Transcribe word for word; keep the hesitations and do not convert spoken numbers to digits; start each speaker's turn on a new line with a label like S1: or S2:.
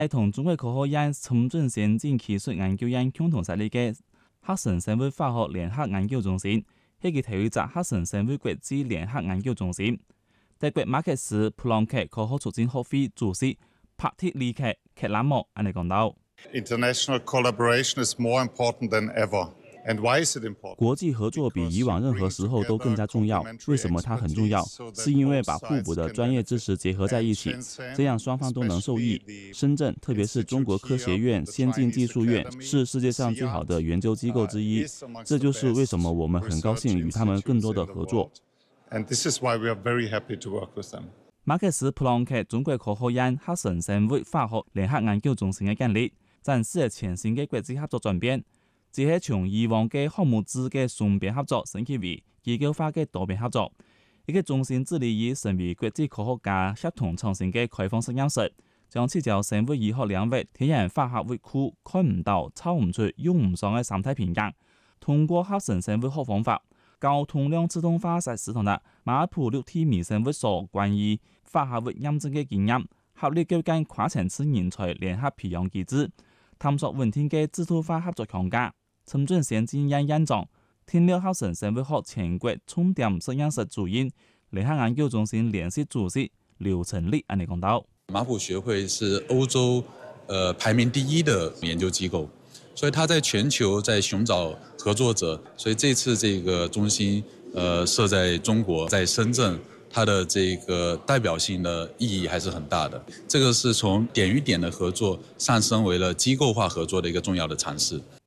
S1: 係同中國科學院深圳先進技術研究院共同設立嘅合成生物化學聯合研究中心，係其頭一個合成生物國際聯合研究中心。德國馬克斯普朗克科學促進學會主席帕蒂里克克拉莫安尼講到
S2: ：International collaboration is more important than ever. And why is it important?
S1: 國際合作比以往任何時候都更加重要。為什麼它很重要？是因為把互補的專業知識結合在一起，這樣雙方都能受益。深圳，特別是中國科學院先進技術院，是世界上最好的研究機構之一。這就是為什麼我們很高興與他們更多的合作。
S2: And this is why we are very happy to work with them.
S1: 馬克斯普朗克中國科學院合成生物化學聯合研究中心嘅建立，展示了全新嘅國際合作轉變。只係從以往嘅項目制嘅雙邊合作升級為機構化嘅多邊合作。呢個中心致力於成為國際科學家協同創新嘅開放實驗室，將聚焦生物醫學領域體現化合物庫看唔到、抄唔出、用唔上嘅生態平衡。通過合成生物學方法、高通量自動化實施同埋馬普六體微生物所關於化合物驗證嘅經驗，合力構建跨層次人才聯合培養機制，探索穩定嘅制度化合作框架。深圳先進院院長、天料合成生物學全國重點實驗室主任、聯合研究中心聯席主席劉成立安尼講到：
S3: 馬普學會是歐洲呃排名第一的研究機構，所以它在全球在尋找合作者，所以這次這個中心呃設在中國，在深圳，它的這個代表性的意義還是很大的。這個是從點與點的合作上升為了機構化合作的一個重要的嘗試。